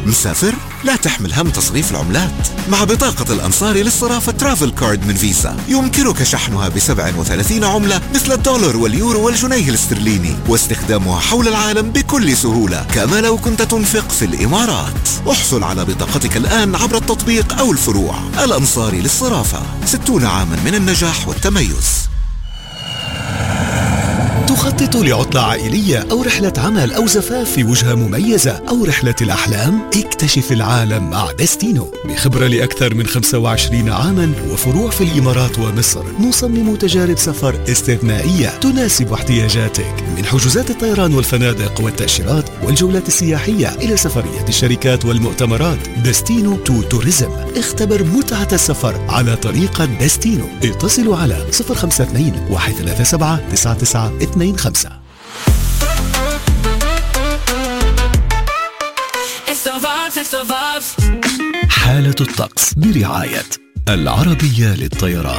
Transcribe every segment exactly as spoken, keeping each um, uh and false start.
مسافر؟ لا تحمل هم تصريف العملات. مع بطاقة الأنصاري للصرافة ترافل كارد من فيزا يمكنك شحنها بسبع وثلاثين عملة مثل الدولار واليورو والجنيه الاسترليني واستخدامها حول العالم بكل سهولة كما لو كنت تنفق في الإمارات. احصل على بطاقتك الآن عبر التطبيق أو الفروع. الأنصاري للصرافة، ستون عاما من النجاح والتميز. تخطط لعطلة عائلية أو رحلة عمل أو زفاف في وجهة مميزة أو رحلة الأحلام؟ اكتشف العالم مع دستينو. بخبرة لأكثر من خمسة وعشرين عاما وفروع في الإمارات ومصر، نصمم تجارب سفر استثنائية تناسب احتياجاتك، من حجوزات الطيران والفنادق والتأشيرات والجولات السياحية إلى سفرية الشركات والمؤتمرات. دستينو تو توريزم. اختبر متعة السفر على طريقة دستينو. اتصلوا على صفر خمسة اثنين واحد ثلاثة سبعة تسعة تسعة اثنين خمسة. حالة الطقس برعاية العربية للطيران.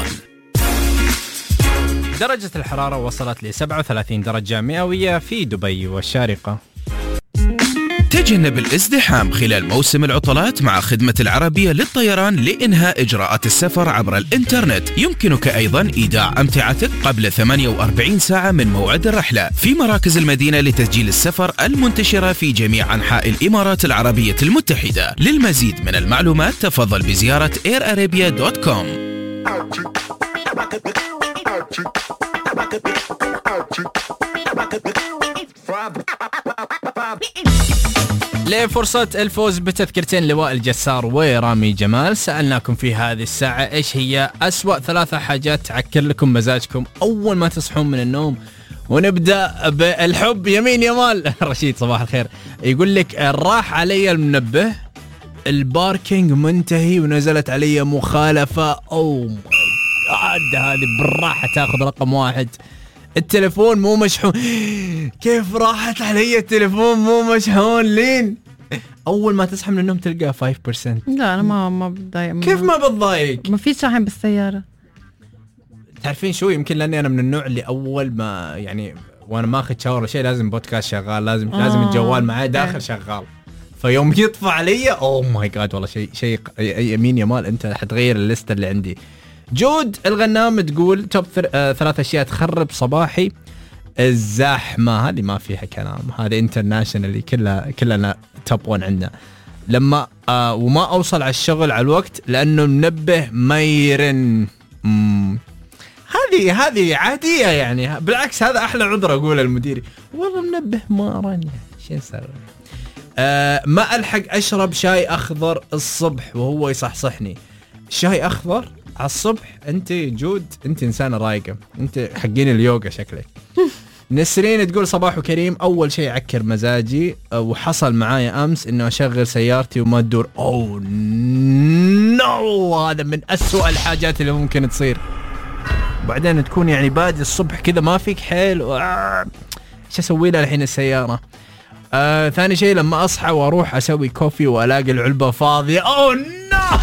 درجة الحرارة وصلت ل سبعة وثلاثين درجة مئوية في دبي والشارقة. تجنب الازدحام خلال موسم العطلات مع خدمة العربية للطيران لإنهاء إجراءات السفر عبر الإنترنت. يمكنك أيضا إيداع أمتعتك قبل ثمانية وأربعين ساعة من موعد الرحلة في مراكز المدينة لتسجيل السفر المنتشرة في جميع أنحاء الإمارات العربية المتحدة. للمزيد من المعلومات تفضل بزيارة اير ارابيا دوت كوم. لفرصة الفوز بتذكرتين لواء الجسار ورامي جمال، سألناكم في هذه الساعة إيش هي أسوأ ثلاثة حاجات تعكر لكم مزاجكم أول ما تصحون من النوم. ونبدأ بالحب. يمين يمال رشيد صباح الخير يقول لك راح علي المنبه، الباركينج منتهي ونزلت علي مخالفة. أو ماي هذه بالراحة تاخذ رقم واحد. التليفون مو مشحون. كيف راحت علي التليفون مو مشحون لين اول ما تصحى من النوم تلقى خمسة بالمئة؟ لا انا ما ما بتضايق. كيف ما بتضايق؟ ما في شاحن بالسياره. تعرفين شو، يمكن لاني انا من النوع اللي اول ما يعني وانا ماخذ شاور ولا شيء لازم بودكاست شغال، لازم آه. لازم الجوال معي داخل شغال. فيوم يطفى علي اوه ماي جاد والله شيء شيء يمين يمال انت حتغير الليسته اللي عندي. جود الغنام تقول توب آه ثلاث اشياء تخرب صباحي. الزحمه هذه ما فيها كلام، هذه انترناشونالي كلها كلنا توب واحد عندنا. لما آه وما اوصل على الشغل على الوقت لانه منبه ما يرن. هذه هذه عاديه يعني، بالعكس هذا احلى عذر اقول المديري والله منبه ما رن شو نسوي. آه ما الحق اشرب شاي اخضر الصبح وهو يصحصحني. شاي اخضر على الصبح؟ انت جود انت انسانه رايقه، انت حقين اليوغا شكلك. نسرين تقول صباح كريم، اول شيء عكر مزاجي وحصل معايا امس انه اشغل سيارتي وما تدور. اوه نو هذا من اسوأ الحاجات اللي ممكن تصير. وبعدين تكون يعني بادي الصبح كذا ما فيك حيل ايش اسوي لها الحين السياره. آه ثاني شيء لما اصحى واروح اسوي كوفي والاقي العلبه فاضيه. اوه نو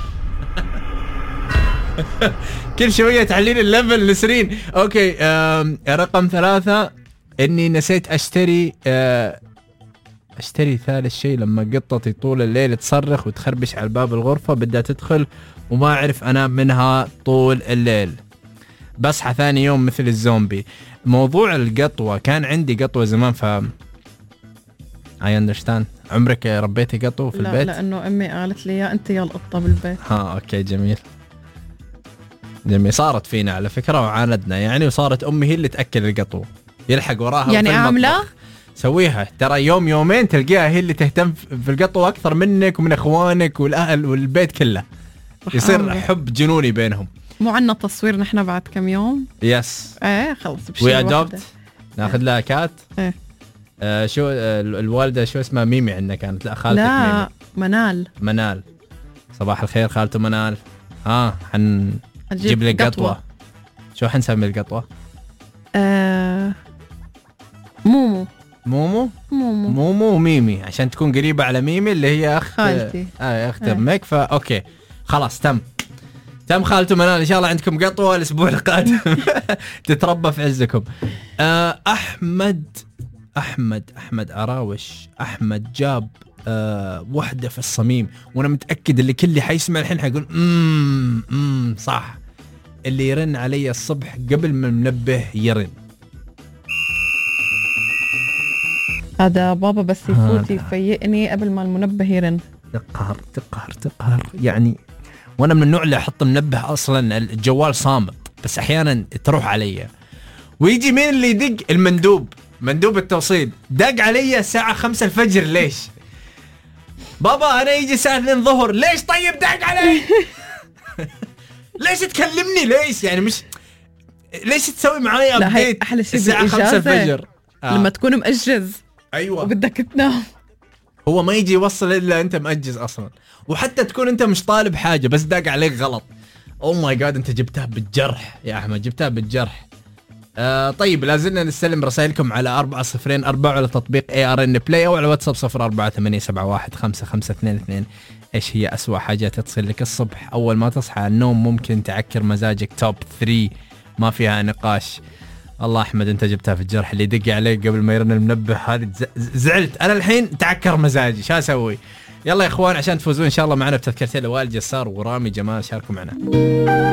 كل شوية تعليل الليفل. نسرين اوكي. رقم ثلاثة اني نسيت اشتري آه اشتري ثالث شيء لما قطتي طول الليل تصرخ وتخربش على باب الغرفة بدها تدخل وما اعرف انام منها طول الليل، بصحى ثاني يوم مثل الزومبي. موضوع القطوة كان عندي قطوة زمان ف اي اندرستاند. عمرك ربيتي قطو في لا البيت؟ لا لانه امي قالت لي يا انت يا القطة بالبيت. ها اوكي جميل جميل. صارت فينا على فكرة وعاندنا يعني، وصارت أمي هي اللي تأكل القطو يلحق وراها يعني عاملة سويها. ترى يوم يومين تلقيها هي اللي تهتم في القطو أكثر منك ومن إخوانك والأهل والبيت كله، يصير حب جنوني بينهم. مو عنا تصوير نحن بعد كم يوم. يس ايه خلص بشي ويادوبت ناخذ لها كات. ايه آه شو آه الوالدة شو اسمها ميمي عندنا كانت؟ لا خالتك لا ميمي. منال. منال صباح الخير خالته منال. ها حن جيب لي قطوة. شو حنسمي القطوة؟ آه مومو. مومو مومو مومو وميمي عشان تكون قريبة على ميمي اللي هي أخت خالتي. آه أخت أمك. فا أوكي خلاص تم تم خالته منال. إن شاء الله عندكم قطوة الأسبوع القادم تتربى في عزكم. آه أحمد أحمد أحمد عراوش. أحمد جاب أه وحده في الصميم، وانا متاكد اللي كل اللي حيسمع الحين حيقول امم امم صح. اللي يرن علي الصبح قبل ما المنبه يرن. هذا بابا بس يفوت يفيقني قبل ما المنبه يرن. تقهر تقهر تقهر يعني. وانا من النوع اللي احط منبه اصلا الجوال صامت، بس احيانا تروح علي. ويجي مين اللي يدق؟ المندوب، مندوب التوصيل دق علي الساعة خمسة الفجر. ليش؟ بابا انا يجي الساعة اثنين الظهر. ليش طيب دق علي؟ ليش تكلمني؟ ليش يعني مش ليش تسوي معايا ابديت الساعة خمسة الفجر آه. لما تكون مأجز ايوه وبدك تنام، هو ما يجي يوصل الا انت مأجز اصلا، وحتى تكون انت مش طالب حاجة بس داق عليك غلط. او ماي جاد انت جبتها بالجرح يا احمد، جبتها بالجرح. آه طيب لازلنا نستلم رسائلكم على أربعة صفرين أربعة على تطبيق اي ار ان بلاي او على واتساب صفر أربعة ثمانية سبعة واحد خمسة خمسة اثنين اثنين. ايش هي أسوأ حاجة تصير لك الصبح اول ما تصحى؟ النوم ممكن تعكر مزاجك. توب ثلاثة ما فيها نقاش. الله احمد انت جبتها في الجرح. اللي يدق عليك قبل ما يرن المنبه هذه زعلت انا الحين، تعكر مزاجي، شو اسوي؟ يلا يا اخوان عشان تفوزون ان شاء الله معنا بتذكرتين لوائل جسار ورامي جمال. شاركوا معنا.